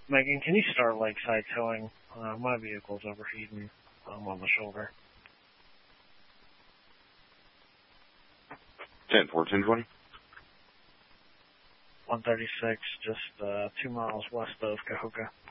Megan, can you start lakeside towing? My vehicle's overheating. I'm on the shoulder. 10-4, 10-20. 136, just 2 miles west of Cahoga.